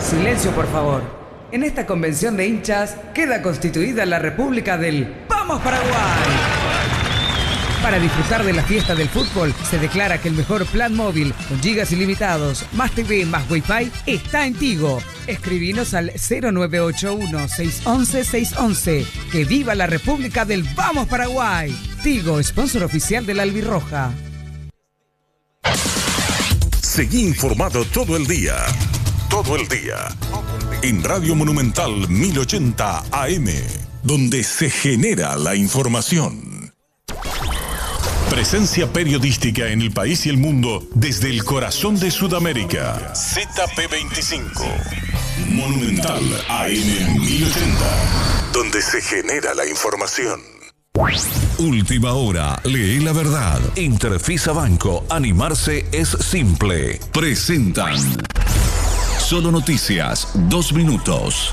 Silencio, por favor. En esta convención de hinchas queda constituida la República del ¡Vamos Paraguay! Para disfrutar de la fiesta del fútbol, se declara que el mejor plan móvil con gigas ilimitados, más TV, más Wi-Fi, está en Tigo. Escribinos al 0981-611-611. ¡Que viva la República del Vamos Paraguay! Tigo, sponsor oficial de la Albirroja. Seguí informado todo el día. Todo el día. En Radio Monumental 1080 AM, donde se genera la información. Presencia periodística en el país y el mundo desde el corazón de Sudamérica. ZP25. Monumental AM 1080, donde se genera la información. Última hora, lee la verdad. Interfisa Banco, animarse es simple. Presentan Solo Noticias, 2 minutos.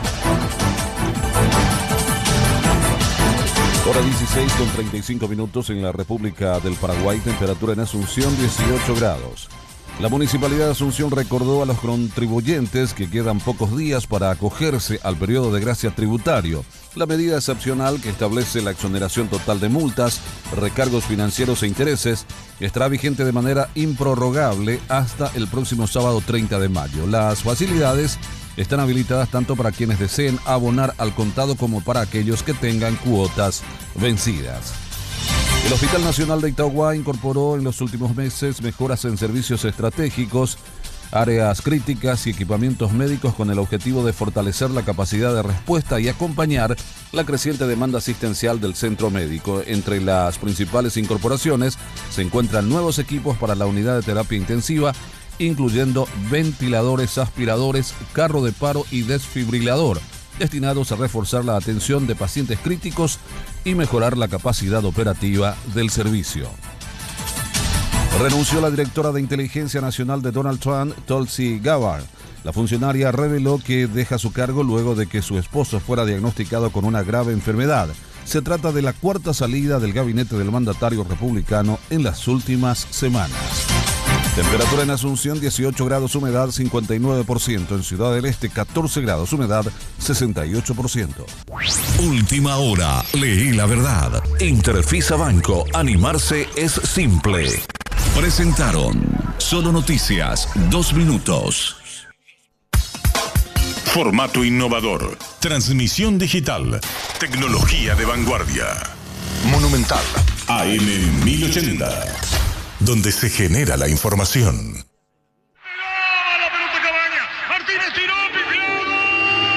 Hora 16:35 en la República del Paraguay, temperatura en Asunción 18 grados. La Municipalidad de Asunción recordó a los contribuyentes que quedan pocos días para acogerse al periodo de gracia tributario. La medida excepcional que establece la exoneración total de multas, recargos financieros e intereses estará vigente de manera improrrogable hasta el próximo sábado 30 de mayo. Las facilidades están habilitadas tanto para quienes deseen abonar al contado como para aquellos que tengan cuotas vencidas. El Hospital Nacional de Itauguá incorporó en los últimos meses mejoras en servicios estratégicos, áreas críticas y equipamientos médicos con el objetivo de fortalecer la capacidad de respuesta y acompañar la creciente demanda asistencial del centro médico. Entre las principales incorporaciones se encuentran nuevos equipos para la unidad de terapia intensiva, incluyendo ventiladores, aspiradores, carro de paro y desfibrilador, destinados a reforzar la atención de pacientes críticos y mejorar la capacidad operativa del servicio. Renunció la directora de Inteligencia Nacional de Donald Trump, Tulsi Gabbard. La funcionaria reveló que deja su cargo luego de que su esposo fuera diagnosticado con una grave enfermedad. Se trata de la cuarta salida del gabinete del mandatario republicano en las últimas semanas. Temperatura en Asunción 18 grados, humedad 59%. En Ciudad del Este 14 grados, humedad 68%. Última hora, leí la verdad. Interfisa Banco, animarse es simple. Presentaron Solo Noticias, 2 minutos. Formato innovador, transmisión digital, tecnología de vanguardia. Monumental AM 1080, donde se genera la información. La pelota Cabaña, Martínez tiró.